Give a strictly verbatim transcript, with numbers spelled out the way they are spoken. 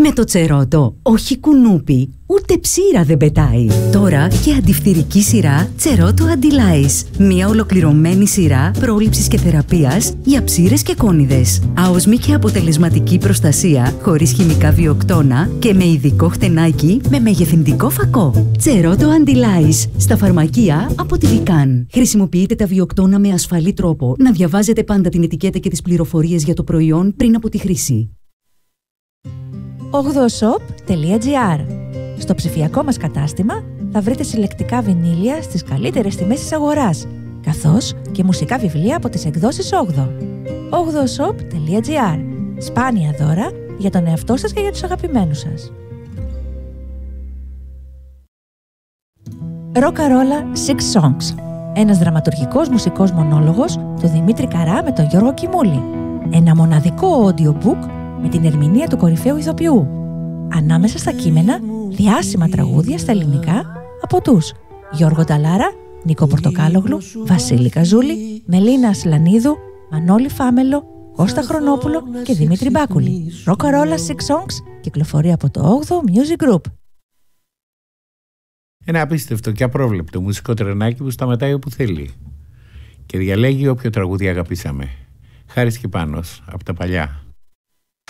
Με το Τσερότο, όχι κουνούπι, ούτε ψήρα δεν πετάει. Τώρα και αντιφθυρική σειρά Τσερότο Αντιλάις. Μια ολοκληρωμένη σειρά πρόληψης και θεραπείας για ψήρες και κόνιδες. Άοσμη και αποτελεσματική προστασία, χωρίς χημικά βιοκτώνα και με ειδικό χτενάκι με μεγεθυντικό φακό. Τσερότο Αντιλάις. Στα φαρμακεία από τη Δικάν. Χρησιμοποιείτε τα βιοκτώνα με ασφαλή τρόπο. Να διαβάζετε πάντα την ετικέτα και τις πληροφορίες για το προϊόν πριν από τη χρήση. ογδοοσοπ τελεία τζι άρ. Στο ψηφιακό μας κατάστημα θα βρείτε συλλεκτικά βινίλια στις καλύτερες τιμές της αγοράς, καθώς και μουσικά βιβλία από τις εκδόσεις όγδοο. ογδοοσοπ τελεία τζι άρ. Σπάνια δώρα για τον εαυτό σας και για τους αγαπημένους σας. Ροκαρόλα Six Songs. Ένας δραματουργικός μουσικός μονόλογος του Δημήτρη Καρά με τον Γιώργο Κιμούλη. Ένα μοναδικό audiobook με την ερμηνεία του κορυφαίου ηθοποιού. Ανάμεσα στα κείμενα, διάσημα τραγούδια στα ελληνικά από τους Γιώργο Νταλάρα, Νίκο Πορτοκάλογλου, Βασίλη Καζούλη, Μελίνα Ασλανίδου, Μανώλη Φάμελο, Κώστα Χρονόπουλο και Δημήτρη Μπάκουλη. Ροκαρόλα Six Songs κυκλοφορεί από το όγδοο Music Group. Ένα απίστευτο και απρόβλεπτο μουσικό τρενάκι που σταματάει όπου θέλει και διαλέγει όποιο τραγούδι αγαπήσαμε. Χάρης και Πάνος από τα παλιά.